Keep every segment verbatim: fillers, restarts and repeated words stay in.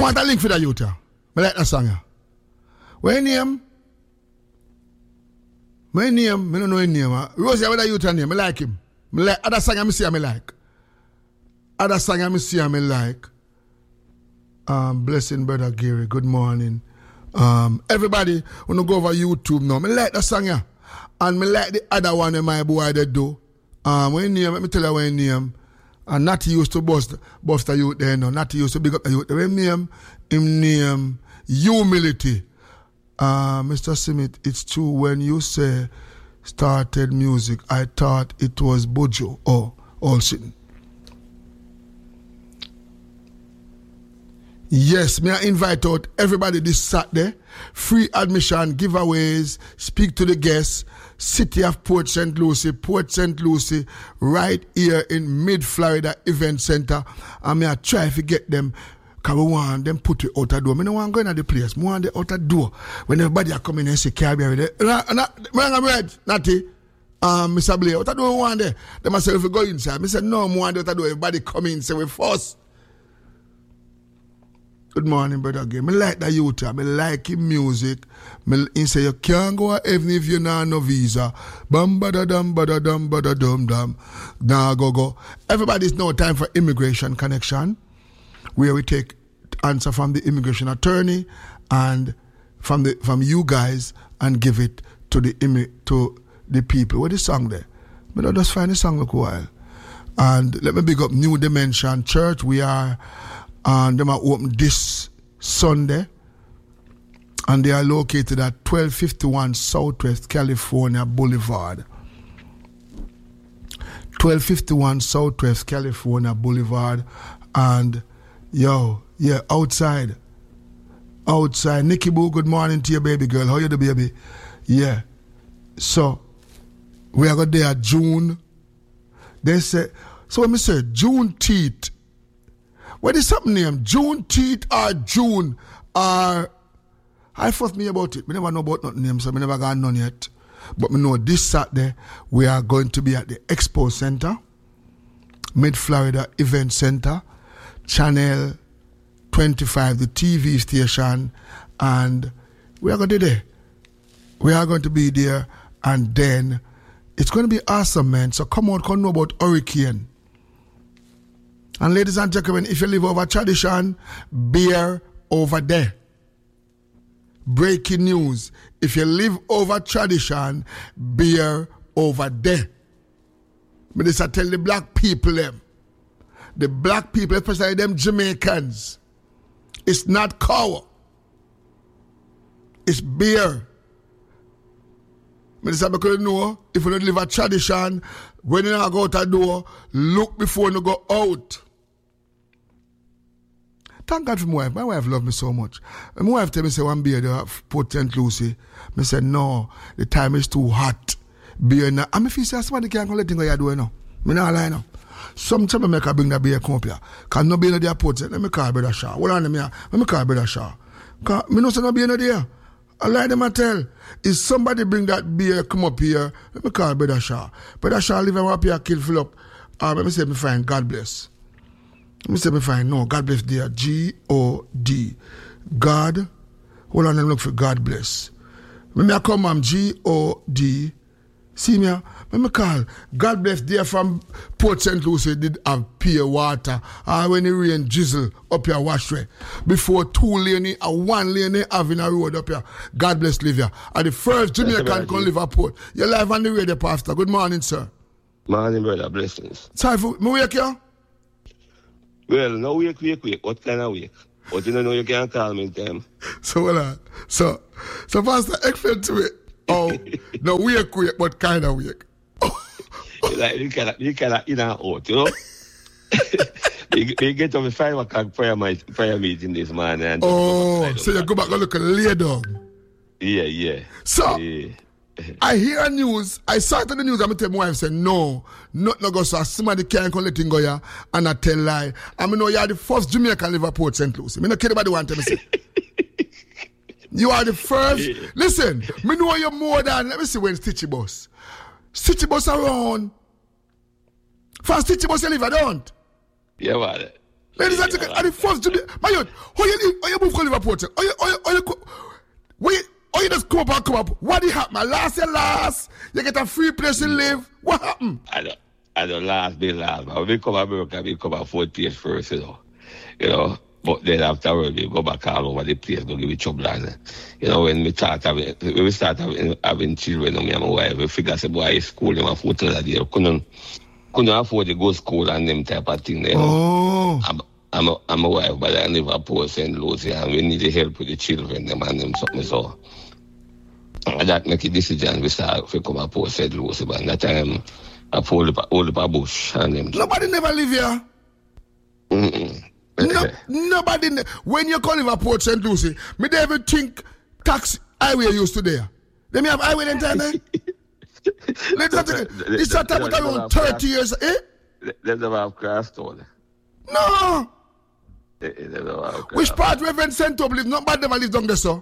want a link for the youth, yeah? I like that song, yeah. What your name? My name, I don't know his name. Uh. Rosie, what are you name? I like him. I like other song I see I like. Other song I see I like. Um, blessing brother Gary. Good morning. Um, everybody wanna go over YouTube now. I like that song, yeah. And I like the other one that my boy they do. Um, what name? Let me tell you what name. And not used to bust bust the youth there, no. Not used to big up the youth. His name, him name, humility. Uh, Mister Smith, it's true when you say started music, I thought it was Bojo or Olsen. Yes, may I invite out everybody this Saturday. Free admission, giveaways, speak to the guests. City of Port Saint Lucie, Port Saint Lucie, right here in Mid-Florida Event Center. And may I try to get them. Because we want them put it out the door. I don't want to go in the place. I want the outer door. When everybody are coming and say, Caribbean, I'm red, Natty. Um, Mister Blair, what I don't want there. They must say, if we go inside. I said, no, I want the outer door. Everybody come in and say, we first. Good morning, brother again. I like that youth. I like his music. I say, you can't go even if you not no visa. Bam, bada, dum, bada, dum, bada, dum, dum. Nah, go, go. Everybody's no time for immigration connection, where we take answer from the immigration attorney and from the from you guys and give it to the imi- to the people. What is the song there? But I'll just find the song look a while. And let me big up New Dimension Church. We are and them are open this Sunday. And they are located at twelve fifty-one Southwest California Boulevard. twelve fifty-one Southwest California Boulevard. And yo, yeah, outside. Outside. Nikki Boo, good morning to your baby girl. How you the baby? Yeah. So, we are going there June. They say, so when me say Juneteenth, what is something name? Juneteenth or June or, I first me about it. We never know about nothing name, so we never got none yet. But we know this Saturday, we are going to be at the Expo Center, Mid-Florida Event Center, Channel twenty-five, the T V station, and we are going to be there. We are going to be there, and then it's going to be awesome, man. So come on, come know about Hurricane. And ladies and gentlemen, if you live over tradition, beer over there. Breaking news. If you live over tradition, beer over there. But this I tell the black people them. The black people, especially them Jamaicans, it's not cow. It's beer. But this I because you know, if you don't live a tradition, when you go out the door, look before you go out. Thank God for my wife. My wife loves me so much. And my wife tell me, say, one beer, they have Port Saint Lucie. I said, no, the time is too hot. Beer now. And if you say, somebody can't let things go, you know. I not lie now. Sometimes I make a bring the beer come up here. Because no beer in the Port Saint. Let me call Brother Shaw. Hold on a minute. Let me call Brother Shaw. Because I know no beer in there. I lie them I tell. If somebody bring that beer come up here, let me call Brother Shaw. Brother Shaw live up here, kill fill up. Uh, let me say, me fine, God bless. Let me say me fine. No, God bless there. G O D. God. Hold on, let me look for God bless. When me I come on G O D. See me, when me call. God bless there from Port Saint Lucie did have pure water. And when it rain drizzle up here washway. Before two lane and one lane having a road up here. God bless live here. And the first Jamaican come Liverpool. You're live on the radio, Pastor. Good morning, sir. Morning, brother. Blessings. Sorry for me wake you? Well, no wake, wake, wake. What kind of wake? But you don't know you can't call me in time. So, well, uh, so, so, Pastor, explain to me. Oh, no wake, wake, but kind of wake. Oh. Like, you cannot, you cannot in and out, you know? you, you get to the five o'clock prayer, my, prayer meeting this morning. And oh, so you go back and look and lay down. Yeah, yeah. So, yeah. I hear news, I saw it on the news, I'm tell my wife, say, no, not no go, so somebody can't come let him go here, and I tell lie. I mean, no, you are the first Jamaican live at Port Saint Lucie. I mean, no care about want to say. You are the first. Yeah. Listen, me know you more than, let me see when Stitchy Bus. Stitchy Bus around. First Stitchy Bus you live, I don't. Yeah, man. Ladies and gentlemen, and the first Jimmy, my youth, how you, how you move to Liverpool? How you, how you, how you, how you, how you just come up and come up? What did happen? Last year, last, you get a free place to live. What happened? I don't, I don't last, be last. But when we come to America, we come at fourth place first, you know. You know, but then afterwards, we go back all over the place, go give it trouble. And, you know, when we start having, when we start having, having children, me and my wife, we figure, say, boy, school, them afford to that year. Couldn't, couldn't afford to go to school and them type of thing, you know. Oh. I'm, I'm, a, I'm a wife, but I live at Port Saint Lucie, and we need the help with the children, them and them something, so. And that make a decision, we start to come at Port Saint Lucie, but that time, I pulled up, hold up a bush, and them. Nobody never live here. Mm-mm. No, nobody, ne- when you call Liverpool Saint Lucie, me they ever think taxi highway used to there. They may have highway in time there. Let's not take it. This is a time around thirty years, eh? They never have crossed toll. No. They never have crossed. Which part Reverend Saint Top live? Nobody never live down there, so.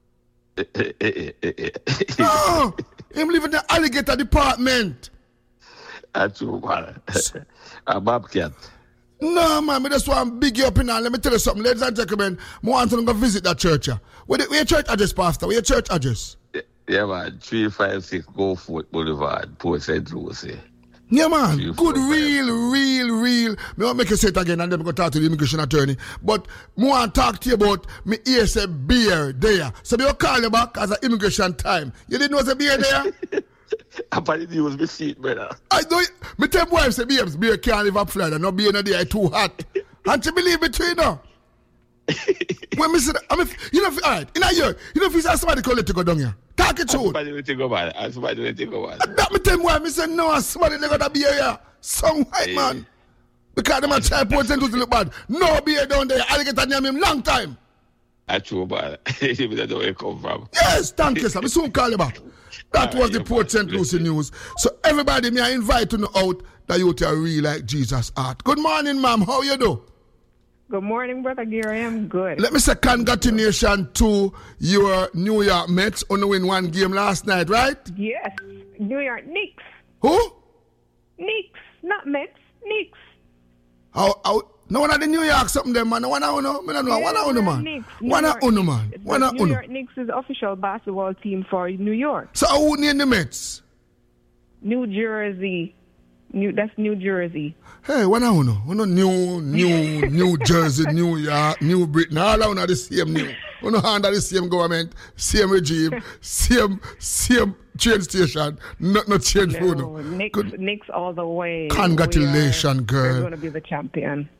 No. Him live in the alligator department. That's true, man. A bobcat. No, man, I just want to big you up in and let me tell you something. Ladies and gentlemen, I want to go visit that church. Here. Where, the, where your church address, Pastor? Where your church address? Yeah, man. three five six Goforth Boulevard, Port Saint Lucie. Yeah, man. Three, Good, four, real, real, real. Me won't make you say it again and then I'm going to talk to the immigration attorney. But I want to talk to you about me ear say beer there. So me will call you back as an immigration time. You didn't know it's a beer there? Apparently the news, me see it, brother. I know it. Me tell my wife, say, beer, beer can't live up Florida. No beer in the day, too hot. And she believe me too, you know. When me say that, I mean, you know, all right, in a year, you know, if you say somebody call it to go down here, talk it through. Somebody will think about it. Somebody will think about it. That me tell my wife, me say, no, somebody never got a beer here. Some white man. Because them a try to pretend to look bad. No beer down there. I'll get a name him long time. That's true, but I don't know where it come from. Yes, thank you, sir. Me soon call you back. That was the Port Saint Lucie news. So everybody, me I invite you out that you are real like Jesus art. Good morning, ma'am. How you do? Good morning, Brother Gary. I'm good. Let me say congratulations to your New York Mets on the win one game last night, right? Yes. New York Knicks. Who? Knicks. Not Mets. Knicks. How, how, no one at the New York something there, man. One of uno, man. One of uno, man. One of uno, man. One of uno. New York Knicks is the official basketball team for New York. So who name the Mets? New Jersey. New. That's New Jersey. Hey, one of uno. Uno New, New, New Jersey, New York, New Britain. All of uno the same new. Uno under the same government, same regime, same, same train station. Not, not change for no, uno. Knicks, Knicks all the way. Congratulations, girl. We're going to be the champion.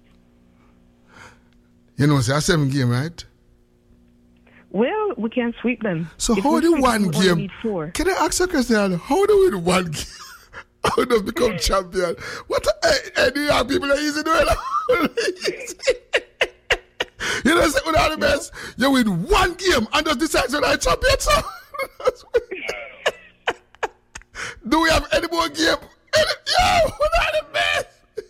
You know, it's a seven game, right? Well, we can sweep them. So if how do one them, game? Can I ask a question? How do we win one game? How do we become champion? What? Hey, New York people are easy doing it. You know, say one of the best. You win one game and just decide to be champion. So do we have any more game? Any, yo, one of the best.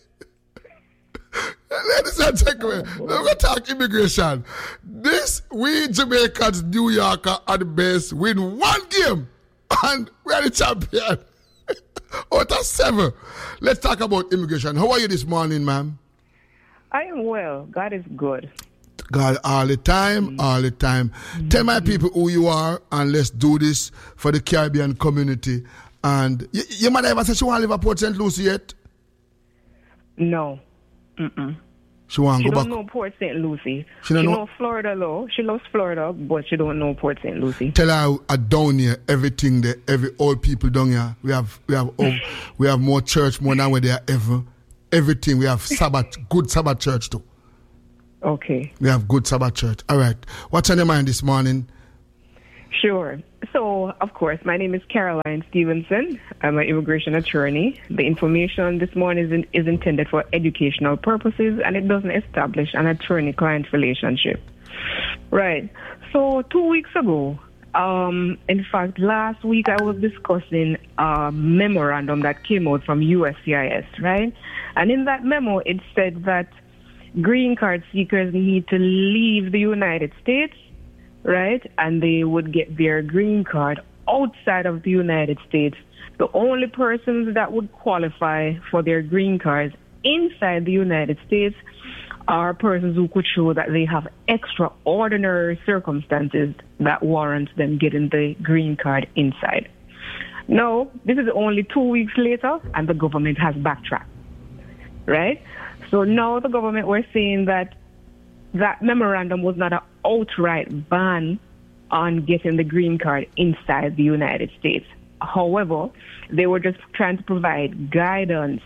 Ladies and gentlemen, we're going to talk immigration. This, we Jamaicans, New Yorker are the best. Win one game and we are the champion. Out of seven. Let's talk about immigration. How are you this morning, ma'am? I am well. God is good. God, all the time, mm-hmm. all the time. Mm-hmm. Tell my people who you are and let's do this for the Caribbean community. And y- your mother ever said she want to live at Port Saint Lucie yet? No. Mm-mm. She want to she go back. She don't know Port Saint Lucie. She, she don't know, know Florida, though. She loves Florida, but she don't know Port Saint Lucie. Tell her uh, down here, everything there, every old people down here. We have, we have, oh, we have more church more than where they are ever. Everything we have Sabbath, good Sabbath church too. Okay. We have good Sabbath church. All right. What's on your mind this morning? Sure. So, of course, my name is Caroline Stevenson. I'm an immigration attorney. The information this morning is, in, is intended for educational purposes, and it doesn't establish an attorney-client relationship. Right. So, two weeks ago, um, in fact, last week I was discussing a memorandum that came out from U S C I S, right? And in that memo, it said that green card seekers need to leave the United States, right? And they would get their green card outside of the United States. The only persons that would qualify for their green cards inside the United States are persons who could show that they have extraordinary circumstances that warrant them getting the green card inside. No, this is only two weeks later, and the government has backtracked, right? So now the government were saying that that memorandum was not an outright ban on getting the green card inside the United States. However, they were just trying to provide guidance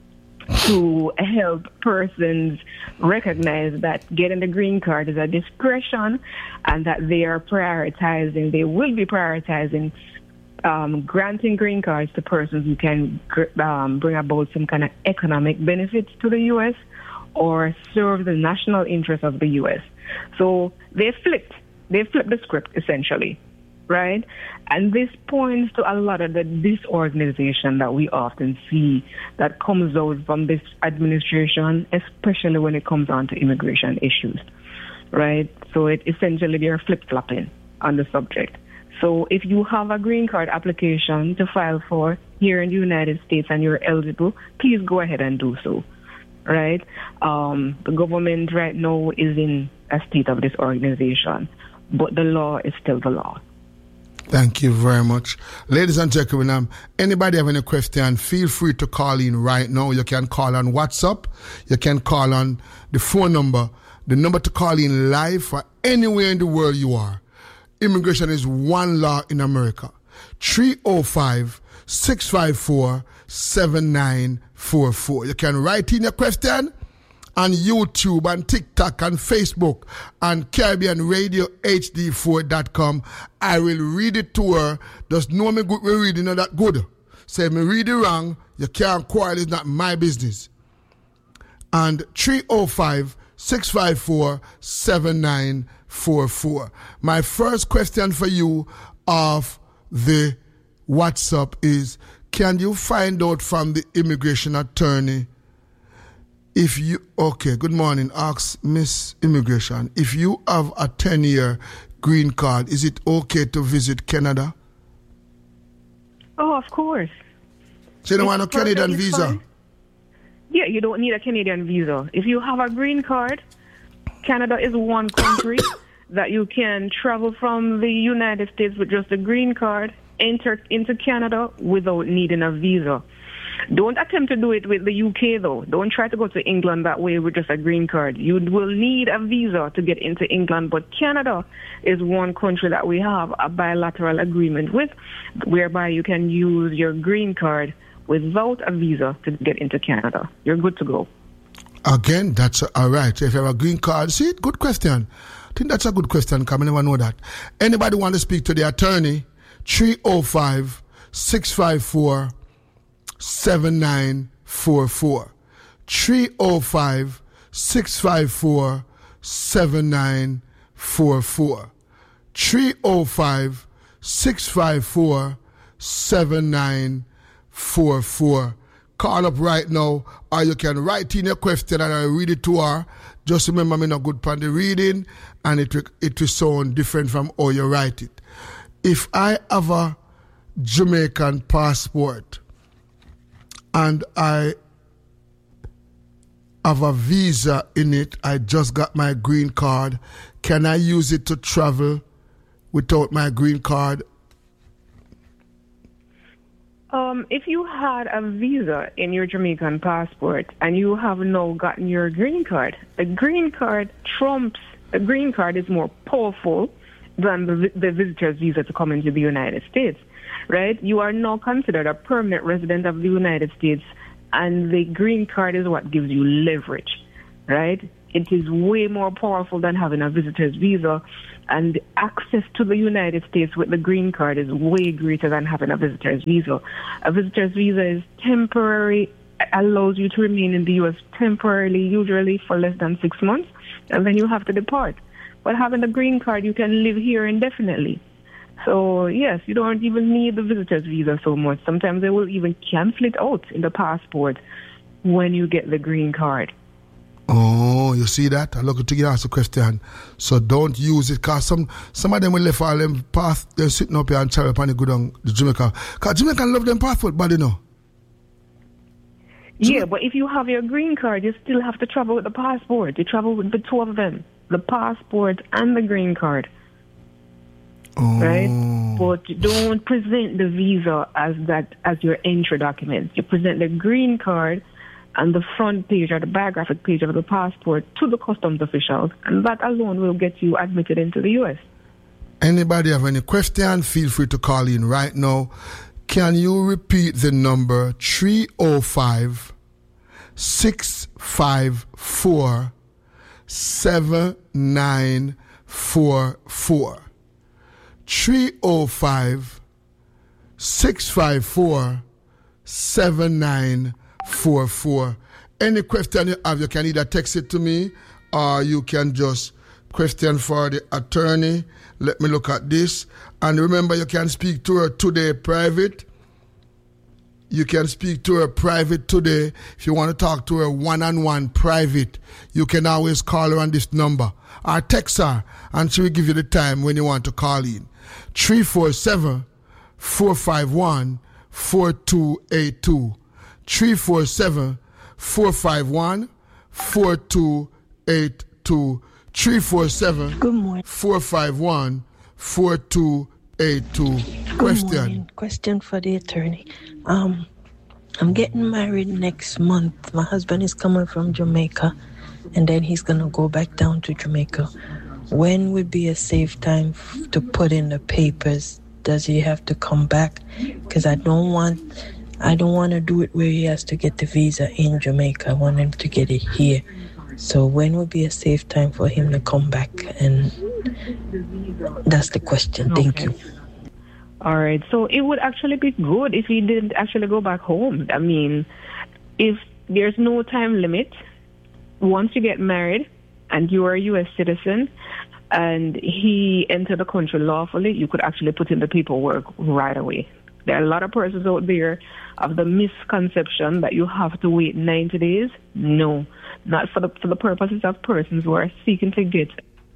to help persons recognize that getting the green card is a discretion and that they are prioritizing, they will be prioritizing um, granting green cards to persons who can um, bring about some kind of economic benefits to the U S or serve the national interest of the U S. So they flipped, they flipped the script essentially. Right? And this points to a lot of the disorganization that we often see that comes out from this administration, especially when it comes on to immigration issues. Right? So it essentially they're flip-flopping on the subject. So if you have a green card application to file for here in the United States and you're eligible, please go ahead and do so. Right? Um, the government right now is in a state of disorganization, but the law is still the law. Thank you very much. Ladies and gentlemen, um, anybody have any question, feel free to call in right now. You can call on WhatsApp. You can call on the phone number. The number to call in live for anywhere in the world you are. Immigration is one law in America. three oh five, six five four, seven nine four four. You can write in your question on YouTube and TikTok and Facebook and Caribbean Radio H D four dot com. I will read it to her. Just know me good with reading not that good. Say me read it wrong, you can't quarrel, it's not my business. And three oh five, six five four, seven nine four four. My first question for you of the WhatsApp is, can you find out from the immigration attorney if you, okay, good morning, ask Miss Immigration, if you have a ten-year green card, is it okay to visit Canada? Oh, of course. So you don't want a Canadian visa? Fine. Yeah, you don't need a Canadian visa. If you have a green card, Canada is one country that you can travel from the United States with just a green card, enter into Canada without needing a visa. Don't attempt to do it with the U K, though. Don't try to go to England that way with just a green card. You will need a visa to get into England, but Canada is one country that we have a bilateral agreement with, whereby you can use your green card without a visa to get into Canada. You're good to go. Again, that's all right. If you have a green card, see, good question. I think that's a good question, because I never know that. Anybody want to speak to the attorney? three oh five, six five four, seven nine four four. three oh five, six five four, seven nine four four. three oh five, six five four, seven nine four four. Call up right now, or you can write in your question and I read it to her. Just remember, I'm not good for the reading, and it will, it will sound different from how you write it. If I have a Jamaican passport and I have a visa in it, I just got my green card, can I use it to travel without my green card? Um, if you had a visa in your Jamaican passport and you have now gotten your green card, the green card trumps, the green card is more powerful than the, the visitor's visa to come into the United States, right? You are now considered a permanent resident of the United States, and the green card is what gives you leverage, right? It is way more powerful than having a visitor's visa, and access to the United States with the green card is way greater than having a visitor's visa. A visitor's visa is temporary, allows you to remain in the U S temporarily, usually for less than six months, and then you have to depart. But having a green card, you can live here indefinitely. So, yes, you don't even need the visitor's visa so much. Sometimes they will even cancel it out in the passport when you get the green card. Oh, you see that? I look to you ask a question. So don't use it, because some, some of them will left all them path, they're sitting up here and try upon the good on the Jamaica. Because Jamaican love them passport, but you know. Yeah, but if you have your green card, you still have to travel with the passport. You travel with the two of them, the passport and the green card. Oh. Right? But you don't present the visa as that as your entry document. You present the green card and the front page or the biographic page of the passport to the customs officials, and that alone will get you admitted into the U S. Anybody have any question, feel free to call in right now. Can you repeat the number three oh five, six five four, seven nine four four? three oh five, six five four, seven nine four four. Any question you have, you can either text it to me or you can just question for the attorney. Let me look at this. And remember, you can speak to her today private. You can speak to her private today. If you want to talk to her one-on-one private, you can always call her on this number or text her, and she will give you the time when you want to call in. three four seven, four five one, four two eight two. three four seven, four five one, four two eight two. three four seven, Good morning. four five one, four two eight two. Good Question. morning. Question for the attorney. Um, I'm getting married next month. My husband is coming from Jamaica, and then he's going to go back down to Jamaica. When would be a safe time f- to put in the papers? Does he have to come back? Because I don't want... I don't want to do it where he has to get the visa in Jamaica. I want him to get it here. So when would be a safe time for him to come back? And that's the question. Okay. Thank you. All right. So it would actually be good if he didn't actually go back home. I mean, if there's no time limit, once you get married and you are a U S citizen and he entered the country lawfully, you could actually put in the paperwork right away. There are a lot of persons out there of the misconception that you have to wait ninety days. No, not for the for the purposes of persons who are seeking to get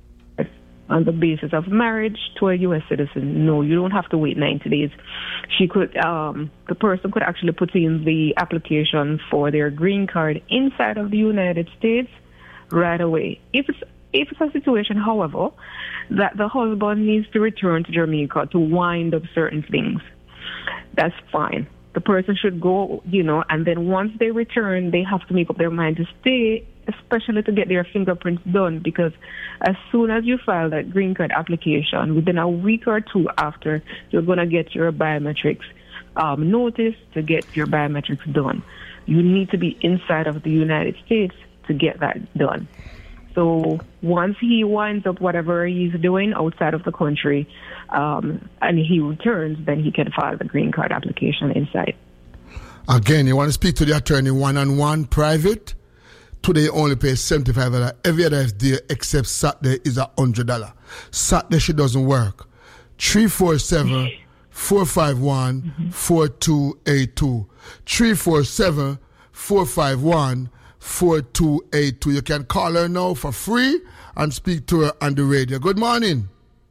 on the basis of marriage to a U S citizen. No, you don't have to wait ninety days. She could, um, the person could actually put in the application for their green card inside of the United States right away. If it's if it's a situation, however, that the husband needs to return to Jamaica to wind up certain things, that's fine. The person should go, you know, and then once they return, they have to make up their mind to stay, especially to get their fingerprints done, because as soon as you file that green card application, within a week or two after, you're going to get your biometrics um, notice to get your biometrics done. You need to be inside of the United States to get that done. So once he winds up whatever he's doing outside of the country, um, and he returns, then he can file the green card application inside. Again, you want to speak to the attorney one-on-one private? Today you only pay seventy-five dollars. Every other day except Saturday is one hundred dollars. Saturday she doesn't work. three four seven, four five one, four two eight two. three four seven, four five one, four two eight two. You can call her now for free and speak to her on the radio. Good morning.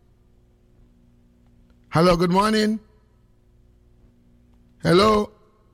Hello, good morning. Hello.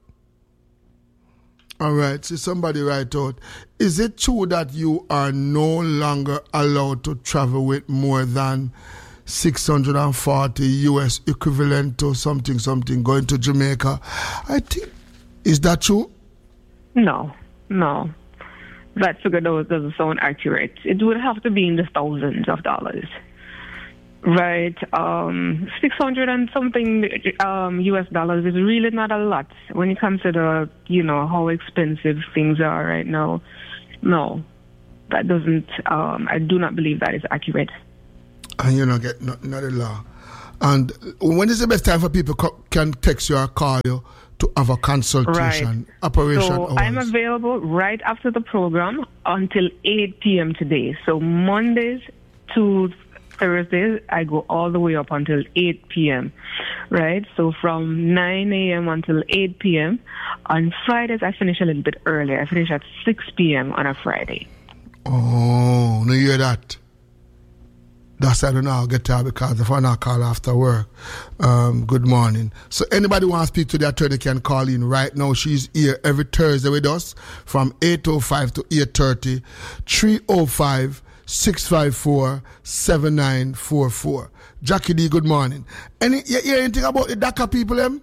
All right, see somebody write out. Is it true that you are no longer allowed to travel with more than six hundred forty U S equivalent to something, something going to Jamaica? I think, is that true? No, no. That figure doesn't sound accurate. It would have to be in the thousands of dollars. Right, um, six hundred and something um, U S dollars is really not a lot when you consider, you know, how expensive things are right now. No, that doesn't, um, I do not believe that is accurate. And you don't get nothing of the law. And when is the best time for people co- can text you or call you to have a consultation, right. operation So hours? I'm available right after the program until eight p.m. today. So Mondays to Thursdays, I go all the way up until eight p.m., right? So from nine a.m. until eight p.m. On Fridays, I finish a little bit earlier. I finish at six p.m. on a Friday. Oh, no, you hear that? That's why I don't know I'll get to her because if I not call after work. Um, good morning. So anybody wants to speak to the attorney can call in right now. She's here every Thursday with us from eight oh five to eight thirty. three oh five, six five four, seven nine four four. Jackie D, good morning. Any you hear anything about the DACA people, them?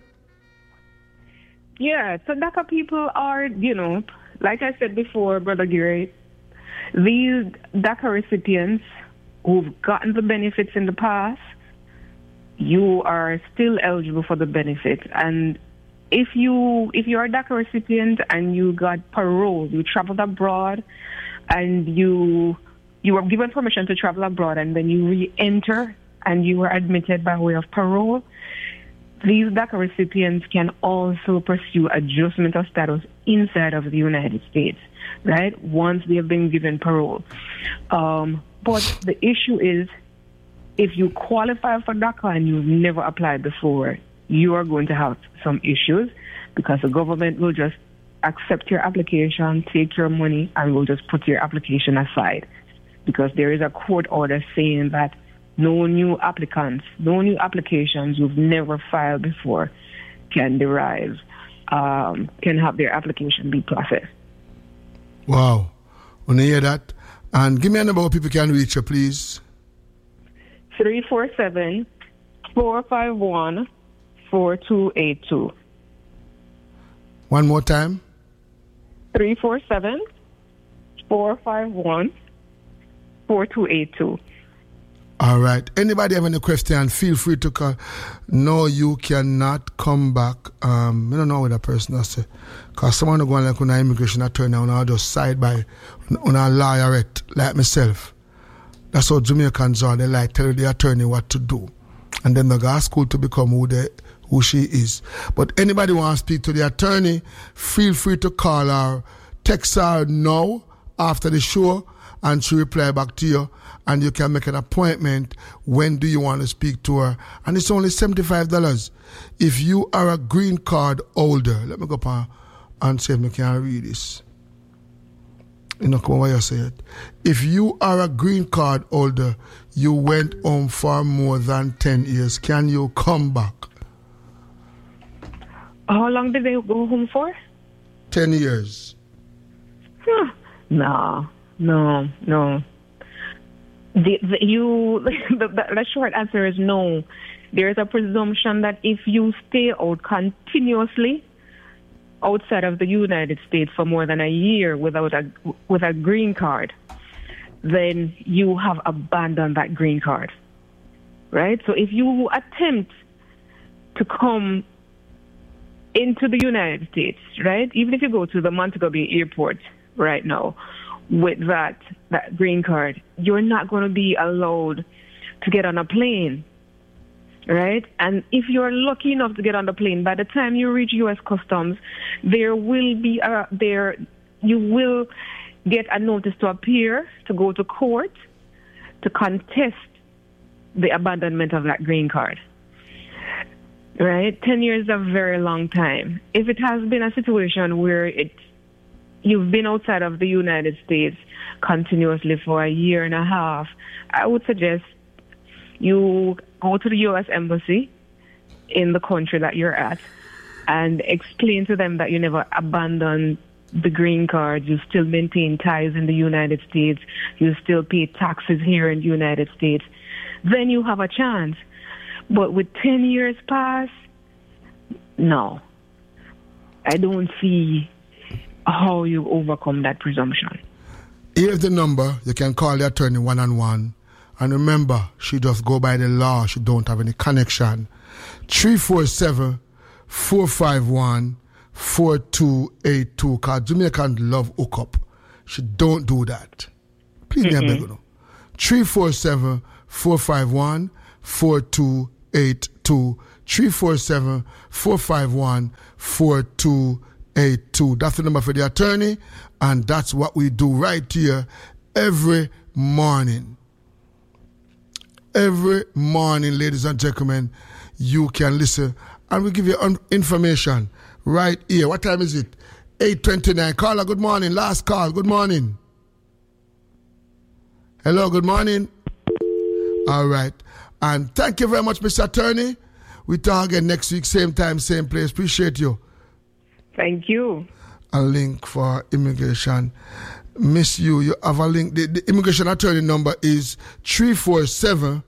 Yeah, so DACA people are, you know, like I said before, Brother Gary, these DACA recipients who've gotten the benefits in the past, you are still eligible for the benefits. And if you if you're a DACA recipient and you got parole, you traveled abroad, and you you were given permission to travel abroad, and then you re-enter and you were admitted by way of parole, these DACA recipients can also pursue adjustment of status inside of the United States, right? Once they have been given parole. Um, But the issue is, if you qualify for DACA and you've never applied before, you are going to have some issues because the government will just accept your application, take your money, and will just put your application aside because there is a court order saying that no new applicants, no new applications you've never filed before can derive, um, can have their application be processed. Wow. When you hear that? And give me a number where people can reach you, please. three four seven, four five one, four two eight two. One more time. three four seven, four five one, four two eight two. All right. Anybody have any question, feel free to call. No, you cannot come back. Um, I don't know what that person has said. Because someone who go on like an immigration attorney and I'll just side by on a lawyerette like myself. That's how Jamaicans are. They like tell the attorney what to do. And then they go to school to become who they who she is. But anybody want to speak to the attorney, feel free to call her, text her now after the show, and she'll reply back to you. And you can make an appointment. When do you want to speak to her? And it's only seventy-five dollars. If you are a green card holder, let me go up and, and see if I can read this. You know, come on, what you say it. If you are a green card holder, you went home for more than ten years, can you come back? How long did they go home for? ten years. Huh. No, no, no. The, the, you, the, the, the short answer is no. There is a presumption that if you stay out continuously outside of the United States for more than a year without a with a green card, then you have abandoned that green card, right? So if you attempt to come into the United States, right, even if you go to the Montego Bay airport right now with that that green card, you're not going to be allowed to get on a plane, right? And if you're lucky enough to get on the plane, by the time you reach U S Customs, there will be a there you will get a notice to appear to go to court to contest the abandonment of that green card. Right? Ten years is a very long time. If it has been a situation where it you've been outside of the United States continuously for a year and a half, I would suggest you go to the U S Embassy in the country that you're at and explain to them that you never abandoned the green card, you still maintain ties in the United States, you still pay taxes here in the United States. Then you have a chance. But with ten years past, no. I don't see how you overcome that presumption. Here's the number. You can call the attorney one-on-one. And remember, she just go by the law. She don't have any connection. three four seven, four five one, four two eight two. Because Jamaicans love hookup. She don't do that. Please, mm-hmm. me beg you. three four seven, four five one, four two eight two. three four seven, four five one, four two eight two. That's the number for the attorney, and that's what we do right here every morning. Every morning, ladies and gentlemen, you can listen, and we give you un- information right here. What time is it? eight twenty-nine. Caller, good morning. Last call. Good morning. Hello, good morning. All right. And thank you very much, Mister Attorney. We talk again next week, same time, same place. Appreciate you. Thank you. A link for immigration. Miss you, you have a link. The, the immigration attorney number is three four seven,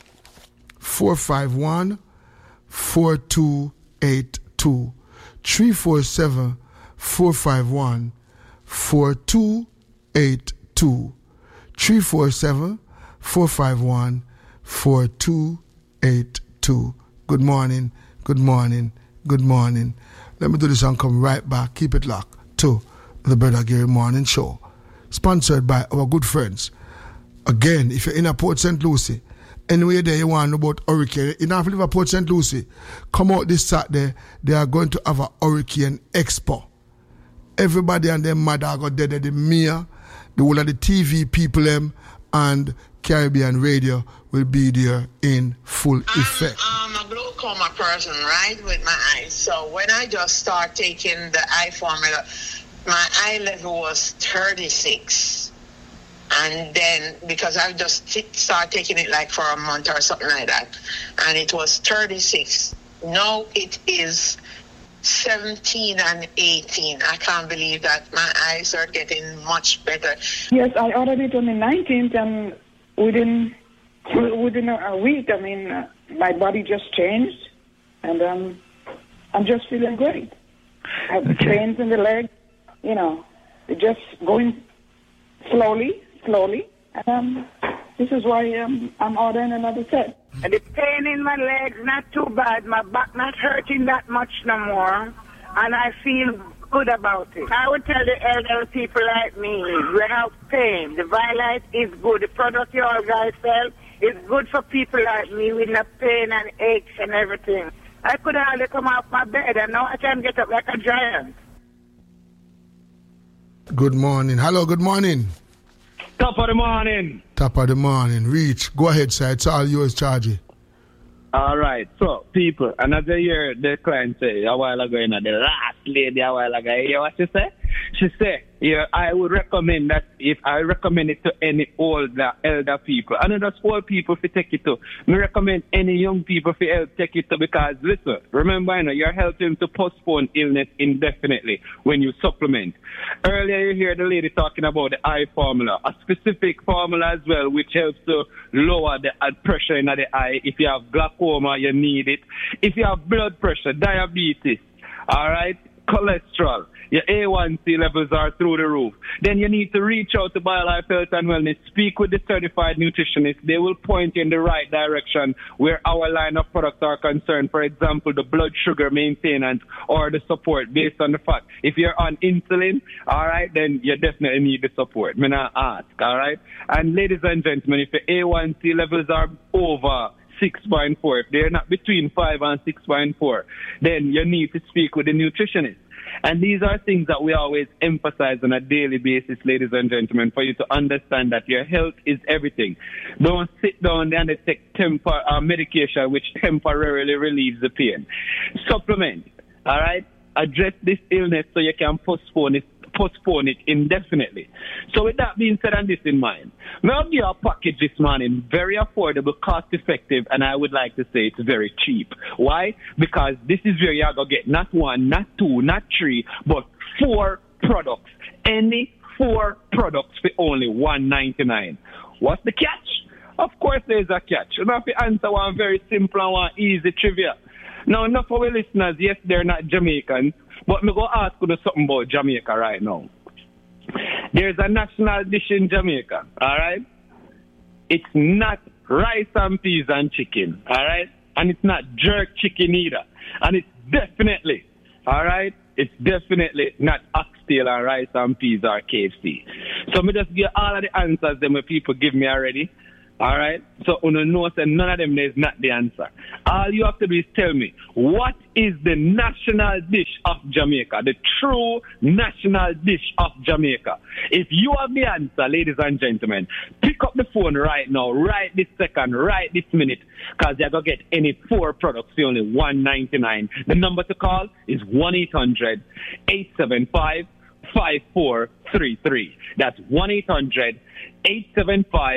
four five one, four two eight two. three four seven, four five one, four two eight two. three four seven, four five one, four two eight two. Good morning, good morning, good morning. Let me do this and come right back. Keep it locked to the Brother Gary Morning Show. Sponsored by our good friends. Again, if you're in a Port Saint Lucie, anywhere there you want to know about hurricane, in half of Port Saint Lucie, come out this Saturday, they are going to have a hurricane expo. Everybody and their mother got there, the mayor, the whole of the T V people, them, and Caribbean Radio will be there in full effect. I'm um, a glaucoma person, right, with my eyes. So when I just start taking the eye formula, my eye level was thirty-six. And then, because I just t- started taking it like for a month or something like that, and it was thirty-six. Now it is seventeen and eighteen. I can't believe that my eyes are getting much better. Yes, I ordered it on the nineteenth, and within within a week, I mean, uh, my body just changed, and um, I'm just feeling great. I have okay. pains in the leg, you know, just going slowly, slowly. And um, this is why um, I'm ordering another set. And the pain in my legs not too bad. My back not hurting that much no more, and I feel good about it. I would tell the elderly people like me, we have pain. The Violite is good. The product you all guys sell is good for people like me with no pain and aches and everything. I could hardly come off my bed, and now I can get up like a giant. Good morning. Hello, good morning. Top of the morning. Top of the morning. Reach. Go ahead, sir. It's all yours, Chargy. All right. So, people, another year, the client say a while ago, you know, the last lady a while ago, you hear what she said? She said, yeah, I would recommend that if I recommend it to any older, elder people, and not just old people if you take it to. I recommend any young people if you help take it to, because listen, remember, you know, you're helping to postpone illness indefinitely when you supplement. Earlier you hear the lady talking about the eye formula, a specific formula as well, which helps to lower the pressure in the eye. If you have glaucoma, you need it. If you have blood pressure, diabetes, all right, cholesterol, your A one C levels are through the roof, then you need to reach out to BioLife Health and Wellness, speak with the certified nutritionist. They will point you in the right direction where our line of products are concerned. For example, the blood sugar maintenance or the support based on the fact. If you're on insulin, all right, then you definitely need the support. I'm not ask, all right? And ladies and gentlemen, if your A one C levels are over six point four, if they're not between five and six point four, then you need to speak with the nutritionist. And these are things that we always emphasize on a daily basis, ladies and gentlemen, for you to understand that your health is everything. Don't sit down there and take tempor- uh, medication which temporarily relieves the pain. Supplement, all right? Address this illness so you can postpone it, postpone it indefinitely. So with that being said and this in mind, we'll give you a package this morning, very affordable, cost effective, and I would like to say it's very cheap. Why? Because this is where you're going to get not one, not two, not three, but four products. Any four products for only one ninety-nine. What's the catch? Of course there's a catch. You have to answer one very simple and one easy trivia. Now, enough of our listeners, yes, they're not Jamaicans, but me go ask you something about Jamaica right now. There's a national dish in Jamaica, all right? It's not rice and peas and chicken, all right? And it's not jerk chicken either. And it's definitely, all right, it's definitely not oxtail and rice and peas or K F C. So me just give all of the answers them when people give me already. All right? So, you know, that none of them is not the answer. All you have to do is tell me, what is the national dish of Jamaica? The true national dish of Jamaica. If you have the answer, ladies and gentlemen, pick up the phone right now, right this second, right this minute, because you're going to get any four products for only one ninety-nine. The number to call is one eight hundred, eight seven five, five four three three. That's one eight hundred, eight seven five,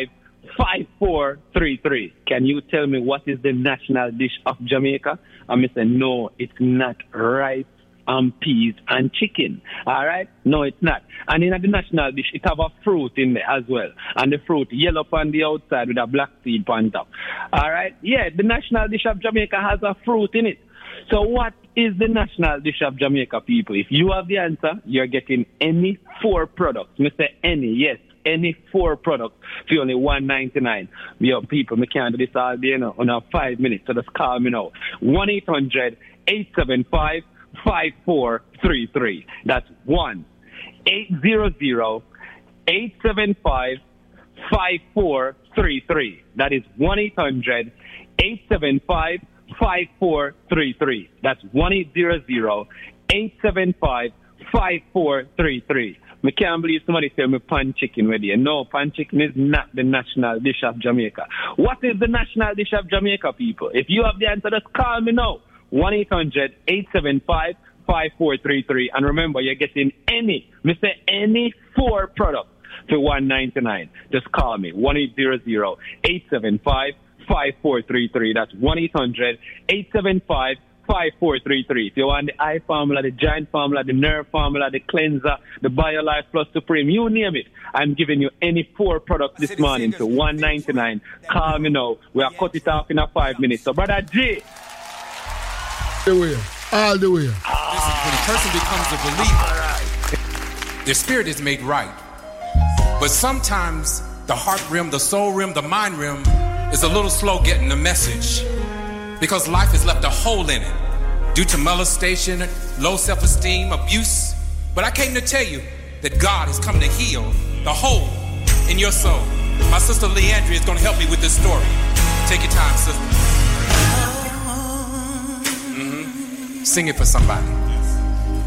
five four three three. Can you tell me what is the national dish of Jamaica? And I say, no, it's not rice and peas and chicken. All right? No, it's not. And in the national dish, it have a fruit in there as well. And the fruit yellow on the outside with a black seed on top. All right? Yeah, the national dish of Jamaica has a fruit in it. So what is the national dish of Jamaica, people? If you have the answer, you're getting any four products. Me say any, yes. Any four products for only one ninety-nine. Yo, people, me can't do this all day, you know, on five minutes, so just call me now. one eight hundred eight seven five five four three three. That's one eight hundred eight seven five five four three three. That is one eight hundred eight seven five five four three three. That's one eight hundred eight seven five five four three three. I can't believe somebody tell me pan chicken with you. No, pan chicken is not the national dish of Jamaica. What is the national dish of Jamaica, people? If you have the answer, just call me now. one eight hundred eight seven five five four three three. And remember, you're getting any, me say any four products for one ninety-nine. Just call me. one eight hundred eight seven five five four three three. That's one eight hundred eight seven five five four three three. If you want the eye formula, the giant formula, the nerve formula, the cleanser, the BioLife Plus Supreme, you name it. I'm giving you any four products this morning for one ninety-nine. Call me now. We are cut it off in a five minutes. So, Brother J. The way. All the way. Listen, when a person becomes a believer, their spirit is made right. But sometimes the heart realm, the soul realm, the mind realm is a little slow getting the message. Because life has left a hole in it due to molestation, low self-esteem, abuse. But I came to tell you that God has come to heal the hole in your soul. My sister Leandria is going to help me with this story. Take your time, sister. Mm-hmm. Sing it for somebody.